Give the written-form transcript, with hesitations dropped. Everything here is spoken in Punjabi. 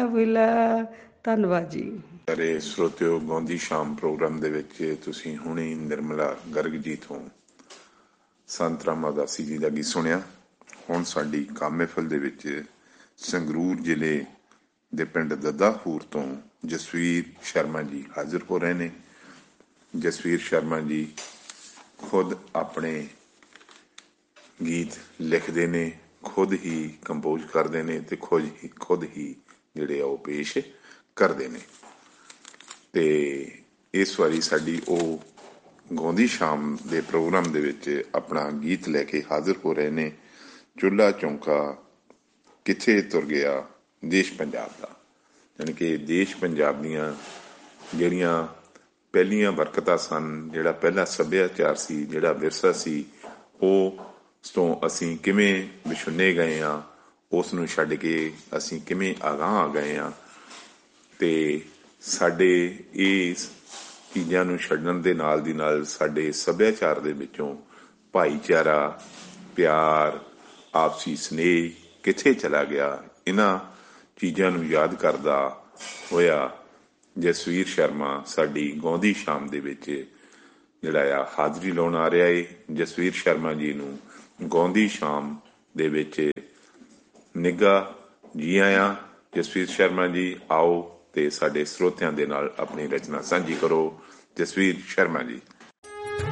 ਕਾਬਿਲ। ਧੰਨਵਾਦ ਜੀ। ਸਾਰੇ ਸਰੋਤਿਓ, ਗਾਉਂਦੀ ਸ਼ਾਮ ਪ੍ਰੋਗਰਾਮ ਦੇ ਵਿੱਚ ਤੁਸੀਂ ਹੁਣੇ ਨਿਰਮਲਾ ਗਰਗ ਜੀ ਤੋਂ ਸੰਤ ਰਾਮ ਉਦਾਸੀ ਜੀ ਦਾ ਗੀਤ ਸੁਣਿਆ। ਹੁਣ ਸਾਡੀ ਕਾਮ ਮਹਿਫਲ ਦੇ ਵਿੱਚ ਸੰਗਰੂਰ ਜ਼ਿਲ੍ਹੇ ਦੇ ਪਿੰਡ ਦੱਦਾਪੁਰ ਤੋਂ ਜਸਵੀਰ ਸ਼ਰਮਾ ਜੀ ਹਾਜ਼ਰ ਹੋ ਰਹੇ ਨੇ। ਜਸਵੀਰ ਸ਼ਰਮਾ ਜੀ ਖੁਦ ਆਪਣੇ ਗੀਤ ਲਿਖਦੇ ਨੇ, ਖੁਦ ਹੀ ਕੰਪੋਜ਼ ਕਰਦੇ ਨੇ ਅਤੇ ਖੁਦ ਹੀ ਜਿਹੜੇ ਆ ਉਹ ਪੇਸ਼ ਕਰਦੇ ਨੇ। ਅਤੇ ਇਸ ਵਾਰੀ ਸਾਡੀ ਉਹ ਗਾਉਂਦੀ ਸ਼ਾਮ ਦੇ ਪ੍ਰੋਗਰਾਮ ਦੇ ਵਿੱਚ ਆਪਣਾ ਗੀਤ ਲੈ ਕੇ ਹਾਜ਼ਰ ਹੋ ਰਹੇ ਨੇ। ਚੁੱਲ੍ਹਾ ਚੌਂਕਾ ਕਿੱਥੇ ਤੁਰ ਗਿਆ ਦੇਸ਼ ਪੰਜਾਬ ਦਾ, ਯਾਨੀ ਕਿ ਦੇਸ਼ ਪੰਜਾਬ ਦੀਆਂ ਜਿਹੜੀਆਂ ਪਹਿਲੀਆਂ ਬਰਕਤਾਂ ਸਨ, ਜਿਹੜਾ ਪਹਿਲਾ ਸੱਭਿਆਚਾਰ ਸੀ, ਜਿਹੜਾ ਵਿਰਸਾ ਸੀ, ਉਸ ਤੋਂ ਅਸੀਂ ਕਿਵੇਂ ਵਿਛੁੰਨੇ ਗਏ ਹਾਂ, ਉਸ ਨੂੰ ਛੱਡ ਕੇ ਅਸੀਂ ਕਿਵੇਂ ਅਗਾਂਹ ਆ ਗਏ ਹਾਂ। ਅਤੇ ਸਾਡੇ ਇਸ ਚੀਜ਼ਾਂ ਨੂੰ ਛੱਡਣ ਦੇ ਨਾਲ ਦੀ ਨਾਲ ਸਾਡੇ ਸੱਭਿਆਚਾਰ ਦੇ ਵਿੱਚੋਂ ਭਾਈਚਾਰਾ, ਪਿਆਰ, ਆਪਸੀ ਸਨੇਹ ਕਿੱਥੇ ਚਲਾ ਗਿਆ। ਇਹਨਾਂ ਚੀਜ਼ਾਂ ਨੂੰ ਯਾਦ ਕਰਦਾ ਹੋਇਆ ਜਸਵੀਰ ਸ਼ਰਮਾ ਸਾਡੀ ਗਾਉਂਦੀ ਸ਼ਾਮ ਦੇ ਵਿੱਚ ਜਿਹੜਾ ਆ ਹਾਜ਼ਰੀ ਲਾਉਣ ਆ ਰਿਹਾ ਏ। ਜਸਵੀਰ ਸ਼ਰਮਾ ਜੀ ਨੂੰ ਗਾਉਂਦੀ ਸ਼ਾਮ ਦੇ ਵਿੱਚ ਨਿੱਘਾ ਜੀ ਆਇਆਂ। ਜਸਵੀਰ ਸ਼ਰਮਾ ਜੀ ਆਓ ਤੇ ਸਾਡੇ ਸਰੋਤਿਆਂ ਦੇ ਨਾਲ ਆਪਣੀ ਰਚਨਾ ਸਾਂਝੀ ਕਰੋ। ਜਸਵੀਰ ਸ਼ਰਮਾ ਜੀ।